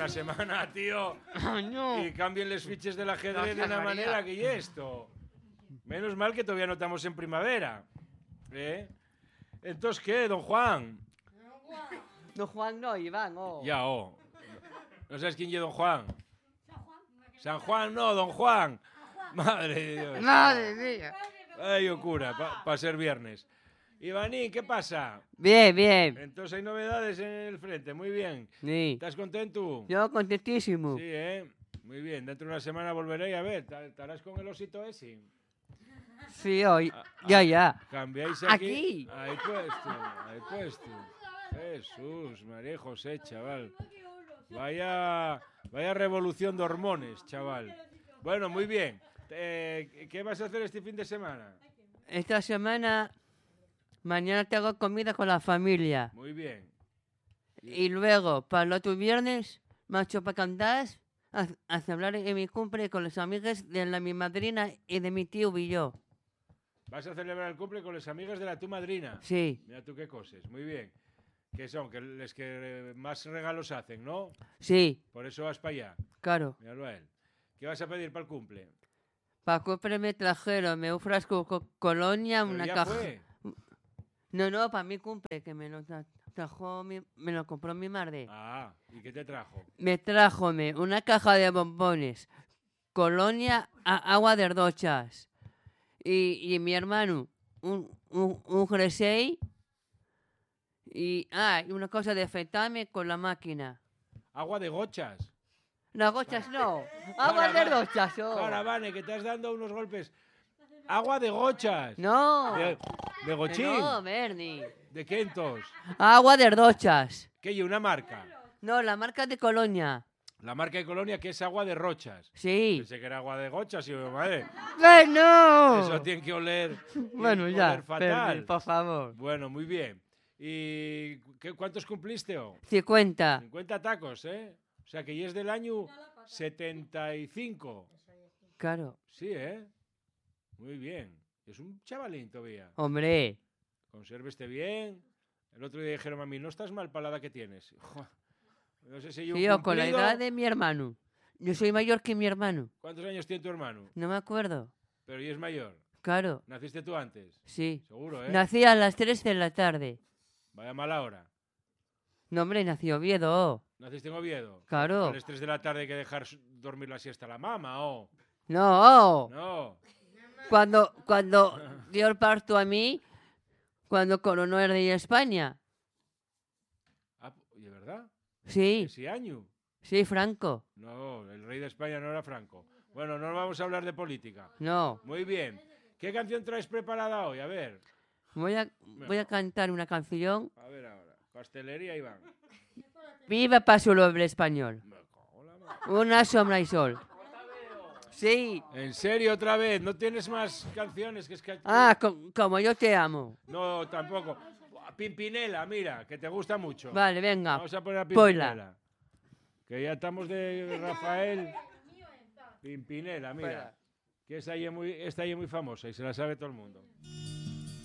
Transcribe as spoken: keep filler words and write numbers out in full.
una semana, tío. No. Y cambien los fiches del ajedrez No, de una María. manera que y esto. Menos mal que todavía no estamos en primavera. ¿Eh? Entonces, ¿qué, don Juan? Don Juan no, Iván, oh. Ya, oh. ¿No sabes quién es don Juan? San Juan, no, don Juan. Madre de Dios. Madre mía. Ay, cura, para pa ser viernes. Ivanín, ¿qué pasa? Bien, bien. Entonces hay novedades en el frente, muy bien. Sí. ¿Estás contento? Yo contentísimo. Sí, ¿eh? Muy bien, dentro de una semana volveré a ver. ¿Estarás con el osito ese? Sí, hoy. Ah, Ya, ah, ya. ¿Cambiáis aquí? Aquí. Ahí puesto, ahí puesto. Jesús, María José, chaval. Vaya, vaya revolución de hormones, chaval. Bueno, muy bien. Eh, ¿Qué vas a hacer este fin de semana? Esta semana, mañana tengo comida con la familia. Muy bien. Y luego, para el otro viernes, macho para cantar, a, a celebrar en mi cumple con los amigos de la, mi madrina y de mi tío y yo. ¿Vas a celebrar el cumple con los amigos de la tu madrina? Sí. Mira tú qué cosas, muy bien. ¿Qué son? Que les que más regalos hacen, ¿no? Sí, Por eso vas para allá. claro. Míralo a él. ¿Qué vas a pedir para el cumple? Para cumple me trajeron me un frasco con colonia, ¿Pero una ya caja. fue? No, no, para mi cumple, que me lo tra- trajo mi- me lo compró mi madre. Ah, ¿y qué te trajo? Me trajo me, una caja de bombones, colonia, a- agua de herdochas. Y, y mi hermano, un, un, un jersey. Y, ah, y una cosa de afeitarme con la máquina. Agua de gochas. No, gochas no. Agua de Para, herdochas, oh. Para, Vane, que te has dando unos golpes. Agua de gochas. No. De, de gochín. No, Bernie. ¿De qué entonces? Agua de herdochas. ¿Qué hay? Una marca. No, la marca de Colonia. La marca de Colonia que es agua de rochas. Sí. Pensé que era agua de gochas y yo, madre. ¡Bueno! Eso tiene que oler. tiene Bueno, que ya. oler fatal. Bernie, por favor. Bueno, muy bien. ¿Y qué, cuántos cumpliste? Oh? cincuenta. cincuenta tacos, ¿eh? O sea, que ya es del año setenta y cinco. Claro. Sí, ¿eh? Muy bien. Es un chavalín todavía. Hombre. Consérveste bien. El otro día dijeron a mí, no estás mal para la edad que tienes. Jo, no sé si yo Sí, yo con la cumplido. edad de mi hermano. Yo soy mayor que mi hermano. ¿Cuántos años tiene tu hermano? No me acuerdo. Pero y es mayor. Claro. ¿Naciste tú antes? Sí. Seguro, ¿eh? Nací a las tres de la tarde. Vaya mala hora. No, hombre, nació Oviedo. ¿Naciste en Oviedo? Claro. A las tres de la tarde hay que dejar s- dormir la siesta a la mama, ¿o? No. No. Cuando, cuando dio el parto a mí, cuando coronó el rey de España. Ah, ¿y es verdad? Sí. ¿Ese año? Sí, Franco. No, el rey de España no era Franco. Bueno, no vamos a hablar de política. No. Muy bien. ¿Qué canción traes preparada hoy? A ver. Voy a, voy a cantar una canción. A ver ahora. Pastelería Iván. Viva Paso Doble Español. Me cago en la madre. Una sombra y sol. Sí. ¿En serio otra vez? ¿No tienes más canciones? Que es que... Ah, co- como yo te amo. No, tampoco. Pimpinela, mira, que te gusta mucho. Vale, venga. Vamos a poner a Ponla. Pimpinela. Que ya estamos de Rafael. Pimpinela, mira. Espera. Que esta ahí es muy, esta ahí es muy famosa y se la sabe todo el mundo.